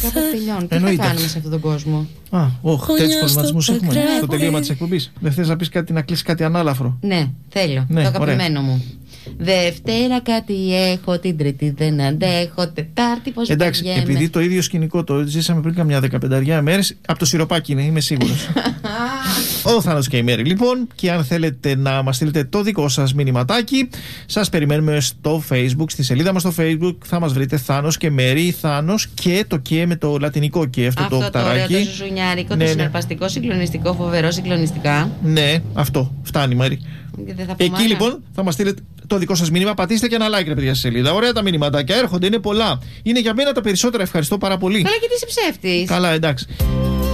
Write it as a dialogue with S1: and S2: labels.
S1: Κάποτε τελειώνει. Τι θα κάνουμε σε αυτόν τον κόσμο?
S2: Τέτοιους προβληματισμούς έχουμε στο τελείωμα της εκπομπής. Δεν θες να πεις κάτι, να κλείσεις κάτι ανάλαφρο?
S1: Ναι, θέλω. Το αγαπημένο μου. Δευτέρα κάτι έχω, την Τρίτη δεν αντέχω, Τετάρτη πώς
S2: εντάξει,
S1: βγαίνε.
S2: επειδή το ίδιο σκηνικό το ζήσαμε πριν καμιά 15 μέρες, από το σιροπάκι είναι, είμαι σίγουρος. Ο Θάνος και η Μέρη. Λοιπόν, και αν θέλετε να μας στείλετε το δικό σας μηνυματάκι, σας περιμένουμε στο Facebook, στη σελίδα μας στο Facebook. Θα μας βρείτε Θάνος και Μέρη, Θάνος και το και με το λατινικό και αυτό το κταράκι.
S1: Αυτό το ωραίο, το ζουζουνιάρικο, το συναρπαστικό, συγκλονιστικό, φοβερό, συγκλονιστικά.
S2: Ναι, αυτό. Φτάνει, Μέρη. Εκεί λοιπόν θα μας στείλετε το δικό σας μήνυμα. Πατήστε και ένα like, ρε παιδιά, στη σελίδα. Ωραία τα μηνυματάκια έρχονται, είναι πολλά. Είναι για μένα τα περισσότερα. Ευχαριστώ πάρα πολύ.
S1: Καλά, και τι είσαι ψεύτης.
S2: Καλά, εντάξει.